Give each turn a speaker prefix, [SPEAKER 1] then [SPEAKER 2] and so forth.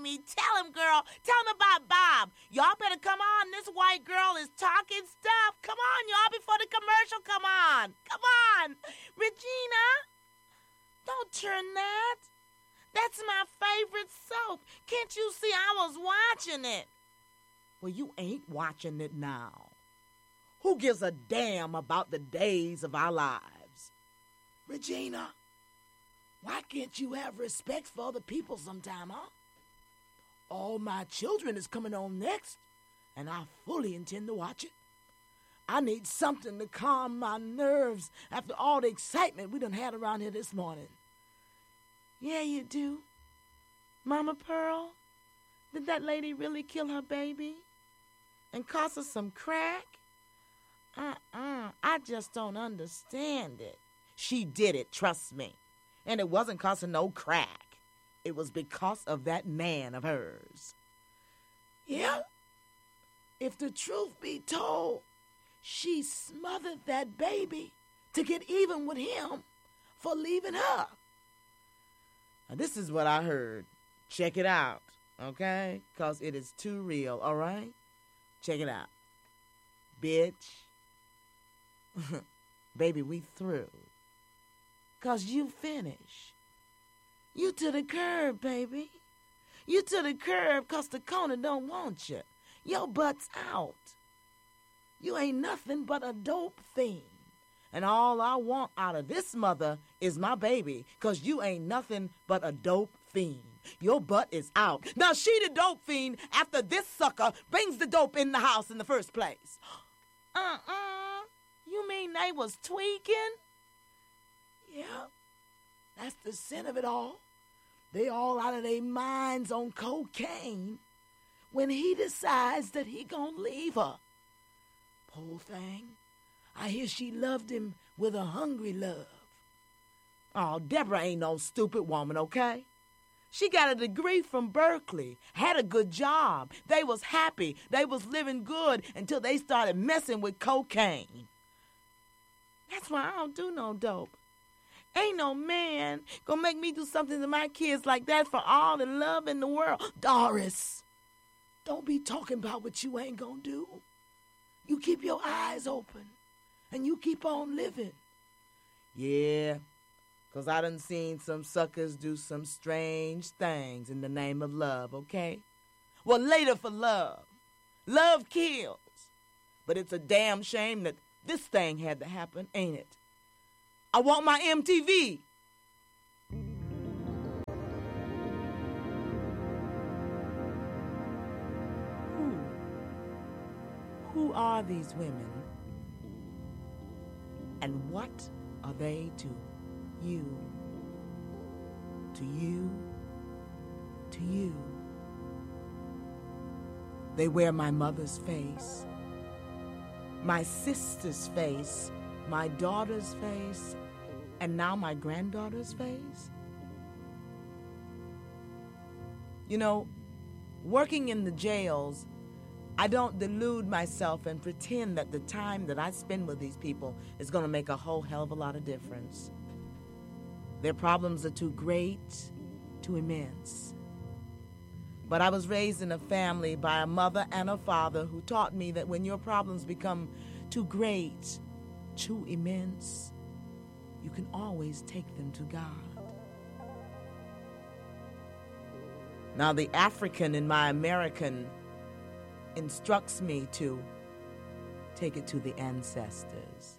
[SPEAKER 1] me. Tell him, girl. Tell him about Bob. Y'all better come on. This white girl is talking stuff. Come on, y'all, before the commercial come on. Come on. Regina, don't turn that. That's my favorite soap. Can't you see I was watching it? Well, you ain't watching it now. Who gives a damn about the days of our lives?
[SPEAKER 2] Regina, why can't you have respect for other people sometime, huh? All My Children is coming on next, and I fully intend to watch it. I need something to calm my nerves after all the excitement we done had around here this morning.
[SPEAKER 1] Yeah, you do. Mama Pearl, did that lady really kill her baby? And cost her some crack? I just don't understand it. She did it, trust me. And it wasn't cause of no crack. It was because of that man of hers.
[SPEAKER 2] Yeah? If the truth be told, she smothered that baby to get even with him for leaving her.
[SPEAKER 1] Now, this is what I heard. Check it out, okay? Because it is too real, all right? Check it out. Bitch. Baby, we through. Because you finished. You to the curb, baby. You to the curb because the corner don't want you. Your butt's out. You ain't nothing but a dope fiend. And all I want out of this mother is my baby, because you ain't nothing but a dope fiend. Your butt is out. Now she the dope fiend after this sucker brings the dope in the house in the first place. You mean they was tweaking?
[SPEAKER 2] Yeah, that's the sin of it all. They all out of their minds on cocaine when he decides that he gonna leave her. Poor thing. I hear she loved him with a hungry love.
[SPEAKER 1] Oh, Deborah ain't no stupid woman, okay? She got a degree from Berkeley, had a good job. They was happy. They was living good until they started messing with cocaine. That's why I don't do no dope. Ain't no man gonna make me do something to my kids like that for all the love in the world.
[SPEAKER 2] Doris, don't be talking about what you ain't gonna do. You keep your eyes open, and you keep on living.
[SPEAKER 1] Yeah, 'cause I done seen some suckers do some strange things in the name of love, okay? Well, later for love. Love kills. But it's a damn shame that this thing had to happen, ain't it? I want my MTV. Who are these women? And what are they to you? To you? To you? They wear my mother's face, my sister's face, my daughter's face, and now my granddaughter's face. You know, working in the jails, I don't delude myself and pretend that the time that I spend with these people is going to make a whole hell of a lot of difference. Their problems are too great, too immense. But I was raised in a family by a mother and a father who taught me that when your problems become too great, too immense, you can always take them to God. Now, the African in my American instructs me to take it to the ancestors.